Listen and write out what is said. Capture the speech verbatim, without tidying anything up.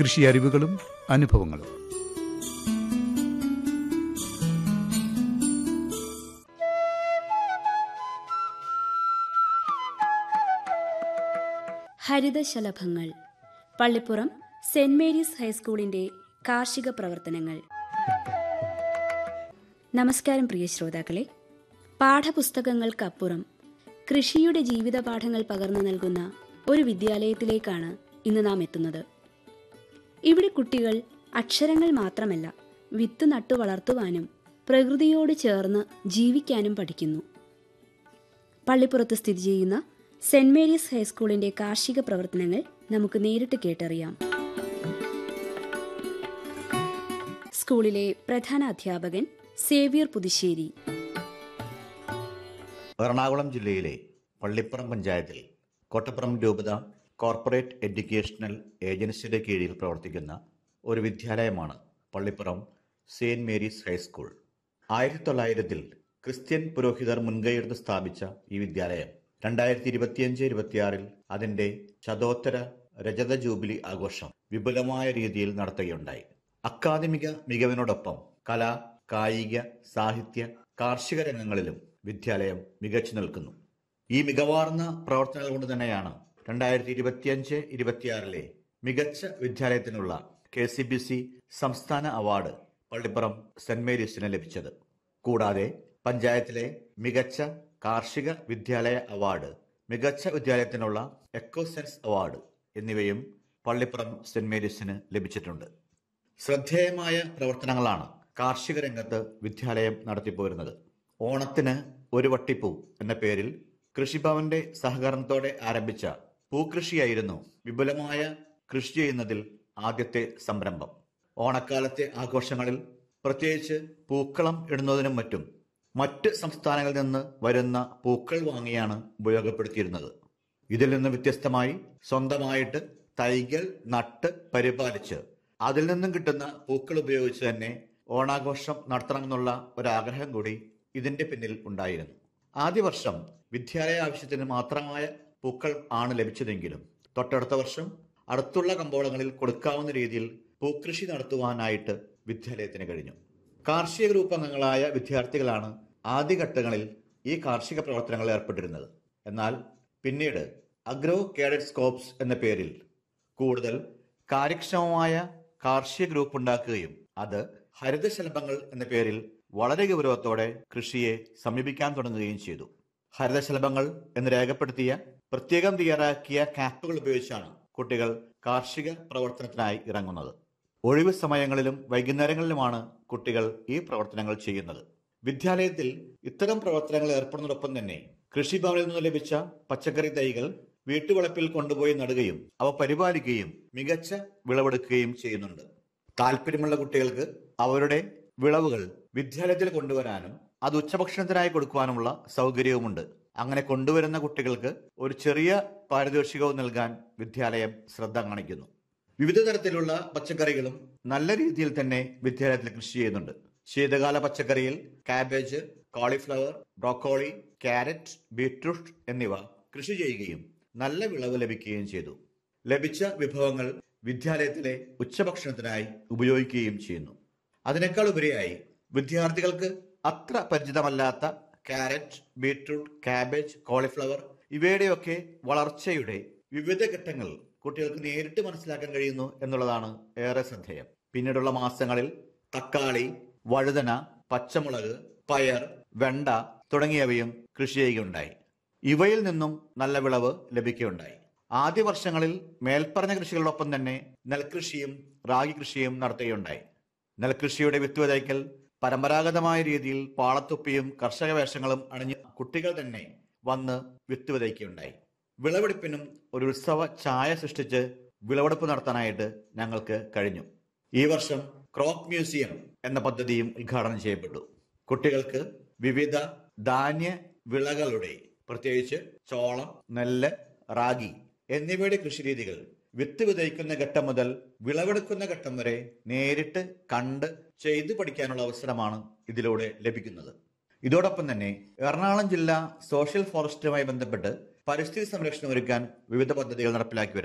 കൃഷി അറിവുകളും അനുഭവങ്ങളും. ഹരിതശലഭങ്ങൾ. പള്ളിപ്പുറം സെന്റ് മേരീസ് ഹൈസ്കൂളിന്റെ കാർഷിക പ്രവർത്തനങ്ങൾ. നമസ്കാരം പ്രിയ ശ്രോതാക്കളെ. പാഠപുസ്തകങ്ങൾക്കപ്പുറം കൃഷിയുടെ ജീവിത പാഠങ്ങൾ പകർന്നു നൽകുന്ന ഒരു വിദ്യാലയത്തിലേക്കാണ് ഇന്ന് നാം എത്തുന്നത്. ഇവിടെ കുട്ടികൾ അക്ഷരങ്ങൾ മാത്രമല്ല, വിത്ത് നട്ടു വളർത്തുവാനും പ്രകൃതിയോട് ചേർന്ന് ജീവിക്കാനും പഠിക്കുന്നു. പള്ളിപ്പുറത്ത് സ്ഥിതി ചെയ്യുന്ന സെന്റ് മേരീസ് ഹൈസ്കൂളിന്റെ കാർഷിക പ്രവർത്തനങ്ങൾ നമുക്ക് നേരിട്ട് കേട്ടറിയാം. സ്കൂളിലെ പ്രധാന അധ്യാപകൻ സേവ്യർ പുതുശ്ശേരി. എറണാകുളം ജില്ലയിലെ പള്ളിപ്പുറം പഞ്ചായത്തിൽ കോട്ടപ്പുറം രൂപത കോർപ്പറേറ്റ് എഡ്യൂക്കേഷണൽ ഏജൻസിയുടെ കീഴിൽ പ്രവർത്തിക്കുന്ന ഒരു വിദ്യാലയമാണ് പള്ളിപ്പുറം സെയിന്റ് മേരീസ് ഹൈസ്കൂൾ. ആയിരത്തി തൊള്ളായിരത്തിൽ ക്രിസ്ത്യൻ പുരോഹിതർ മുൻകൈയെടുത്ത് സ്ഥാപിച്ച ഈ വിദ്യാലയം രണ്ടായിരത്തി ഇരുപത്തിയഞ്ച് ഇരുപത്തിയാറിൽ അതിൻ്റെ ശതോത്തര രജത ജൂബിലി ആഘോഷം വിപുലമായ രീതിയിൽ നടത്തുകയുണ്ടായി. അക്കാദമിക മികവിനോടൊപ്പം കല, കായിക, സാഹിത്യ, കാർഷിക രംഗങ്ങളിലും വിദ്യാലയം മികച്ചു നിൽക്കുന്നു. ഈ മികവാർന്ന പ്രവർത്തനങ്ങൾ കൊണ്ട് തന്നെയാണ് രണ്ടായിരത്തി ഇരുപത്തിയഞ്ച് ഇരുപത്തിയാറിലെ മികച്ച വിദ്യാലയത്തിനുള്ള കെ സി ബി സി സംസ്ഥാന അവാർഡ് പള്ളിപ്പുറം സെന്റ് മേരീസിന് ലഭിച്ചത്. കൂടാതെ പഞ്ചായത്തിലെ മികച്ച കാർഷിക വിദ്യാലയ അവാർഡ്, മികച്ച വിദ്യാലയത്തിനുള്ള എക്കോസെൻസ് അവാർഡ് എന്നിവയും പള്ളിപ്പുറം സെന്റ് മേരീസിന് ലഭിച്ചിട്ടുണ്ട്. ശ്രദ്ധേയമായ പ്രവർത്തനങ്ങളാണ് കാർഷിക രംഗത്ത് വിദ്യാലയം നടത്തിപ്പോരുന്നത്. ഓണത്തിന് ഒരു വട്ടിപ്പൂ എന്ന പേരിൽ കൃഷിഭവന്റെ സഹകരണത്തോടെ ആരംഭിച്ച പൂക്കൃഷിയായിരുന്നു വിപുലമായ കൃഷി ചെയ്യുന്നതിൽ ആദ്യത്തെ സംരംഭം. ഓണക്കാലത്തെ ആഘോഷങ്ങളിൽ പ്രത്യേകിച്ച് പൂക്കളം ഇടുന്നതിനും മറ്റും മറ്റ് സംസ്ഥാനങ്ങളിൽ നിന്ന് വരുന്ന പൂക്കൾ വാങ്ങിയാണ് ഉപയോഗപ്പെടുത്തിയിരുന്നത്. ഇതിൽ നിന്ന് വ്യത്യസ്തമായി സ്വന്തമായിട്ട് തൈകൾ നട്ട് പരിപാലിച്ച് അതിൽ നിന്നും കിട്ടുന്ന പൂക്കൾ ഉപയോഗിച്ച് തന്നെ ഓണാഘോഷം നടത്തണമെന്നുള്ള ഒരാഗ്രഹം കൂടി ഇതിന്റെ പിന്നിൽ ഉണ്ടായിരുന്നു. ആദ്യ വർഷം വിദ്യാലയ ആവശ്യത്തിന് മാത്രമായ പൂക്കൾ ആണ് ലഭിച്ചതെങ്കിലും തൊട്ടടുത്ത വർഷം അടുത്തുള്ള കമ്പോളങ്ങളിൽ കൊടുക്കാവുന്ന രീതിയിൽ പൂക്കൃഷി നടത്തുവാനായിട്ട് വിദ്യാലയത്തിന് കഴിഞ്ഞു. കാർഷിക ഗ്രൂപ്പ് അംഗങ്ങളായ വിദ്യാർത്ഥികളാണ് ആദ്യഘട്ടങ്ങളിൽ ഈ കാർഷിക പ്രവർത്തനങ്ങളിൽ ഏർപ്പെട്ടിരുന്നത്. എന്നാൽ പിന്നീട് അഗ്രോ കേഡറ്റ് കോർപ്സ് എന്ന പേരിൽ കൂടുതൽ കാര്യക്ഷമമായ കാർഷിക ഗ്രൂപ്പ് ഉണ്ടാക്കുകയും അത് ഹരിതശലഭങ്ങൾ എന്ന പേരിൽ വളരെ ഗൗരവത്തോടെ കൃഷിയെ സമീപിക്കാൻ തുടങ്ങുകയും ചെയ്തു. ഹരിതശലഭങ്ങൾ എന്ന് രേഖപ്പെടുത്തിയ പ്രത്യേകം തയ്യാറാക്കിയ ക്യാപ്പുകൾ ഉപയോഗിച്ചാണ് കുട്ടികൾ കാർഷിക പ്രവർത്തനത്തിനായി ഇറങ്ങുന്നത്. ഒഴിവ് സമയങ്ങളിലും വൈകുന്നേരങ്ങളിലുമാണ് കുട്ടികൾ ഈ പ്രവർത്തനങ്ങൾ ചെയ്യുന്നത്. വിദ്യാലയത്തിൽ ഇത്തരം പ്രവർത്തനങ്ങളിൽ ഏർപ്പെടുന്നതോടൊപ്പം തന്നെ കൃഷിഭവനിൽ നിന്ന് ലഭിച്ച പച്ചക്കറി തൈകൾ വീട്ടുവളപ്പിൽ കൊണ്ടുപോയി നടുകയും അവ പരിപാലിക്കുകയും മികച്ച വിളവെടുക്കുകയും ചെയ്യുന്നുണ്ട്. താല്പര്യമുള്ള കുട്ടികൾക്ക് അവരുടെ വിളവുകൾ വിദ്യാലയത്തിൽ കൊണ്ടുവരാനും അത് ഉച്ചഭക്ഷണത്തിനായി കൊടുക്കുവാനുമുള്ള സൗകര്യവുമുണ്ട്. അങ്ങനെ കൊണ്ടുവരുന്ന കുട്ടികൾക്ക് ഒരു ചെറിയ പാരിതോഷികവും നൽകാൻ വിദ്യാലയം ശ്രദ്ധ കാണിക്കുന്നു. വിവിധ തരത്തിലുള്ള പച്ചക്കറികളും നല്ല രീതിയിൽ തന്നെ വിദ്യാലയത്തിൽ കൃഷി ചെയ്യുന്നുണ്ട്. ശീതകാല പച്ചക്കറിയിൽ cabbage, cauliflower, broccoli, carrot, beetroot എന്നിവ കൃഷി ചെയ്യുകയും നല്ല വിളവ് ലഭിക്കുകയും ചെയ്തു. ലഭിച്ച വിഭവങ്ങൾ വിദ്യാലയത്തിലെ ഉച്ചഭക്ഷണത്തിനായി ഉപയോഗിക്കുകയും ചെയ്യുന്നു. അതിനേക്കാൾ ഉപരിയായി വിദ്യാർത്ഥികൾക്ക് അത്ര പരിചിതമല്ലാത്ത ക്യാരറ്റ്, ബീറ്റ്റൂട്ട്, കാബേജ്, കോളിഫ്ലവർ ഇവയുടെയൊക്കെ വളർച്ചയുടെ വിവിധ ഘട്ടങ്ങൾ കുട്ടികൾക്ക് നേരിട്ട് മനസ്സിലാക്കാൻ കഴിയുന്നു എന്നുള്ളതാണ് ഏറെ ശ്രദ്ധേയം. പിന്നീടുള്ള മാസങ്ങളിൽ തക്കാളി, വഴുതന, പച്ചമുളക്, പയർ, വെണ്ട തുടങ്ങിയവയും കൃഷി ചെയ്യുകയുണ്ടായി. ഇവയിൽ നിന്നും നല്ല വിളവ് ലഭിക്കുകയുണ്ടായി. ആദ്യ വർഷങ്ങളിൽ മേൽപ്പറഞ്ഞ കൃഷികളോടൊപ്പം തന്നെ നെൽകൃഷിയും റാഗി കൃഷിയും നടത്തുകയുണ്ടായി. നെൽകൃഷിയുടെ വിത്ത് വിതയ്ക്കൽ പരമ്പരാഗതമായ രീതിയിൽ പാളത്തൊപ്പിയും കർഷക വേഷങ്ങളും അണിഞ്ഞ് കുട്ടികൾ തന്നെ വന്ന് വിത്ത് വിതയ്ക്കുകയുണ്ടായി. വിളവെടുപ്പിനും ഒരു ഉത്സവ ഛായ സൃഷ്ടിച്ച് വിളവെടുപ്പ് നടത്താനായിട്ട് ഞങ്ങൾക്ക് കഴിഞ്ഞു. ഈ വർഷം ക്രോപ്പ് മ്യൂസിയം എന്ന പദ്ധതിയും ഉദ്ഘാടനം ചെയ്യപ്പെട്ടു. കുട്ടികൾക്ക് വിവിധ ധാന്യ വിളകളുടെ പ്രത്യേകിച്ച് ചോളം, നെല്ല്, റാഗി എന്നിവയുടെ കൃഷിരീതികൾ വിത്ത് വിതയ്ക്കുന്ന ഘട്ടം മുതൽ വിളവെടുക്കുന്ന ഘട്ടം വരെ നേരിട്ട് കണ്ട് ചെയ്തു പഠിക്കാനുള്ള അവസരമാണ് ഇതിലൂടെ ലഭിക്കുന്നത്. ഇതോടൊപ്പം തന്നെ എറണാകുളം ജില്ലാ സോഷ്യൽ ഫോറസ്റ്റുമായി ബന്ധപ്പെട്ട് പരിസ്ഥിതി സംരക്ഷണം ഒരുക്കാൻ വിവിധ പദ്ധതികൾ നടപ്പിലാക്കി വരുന്നു.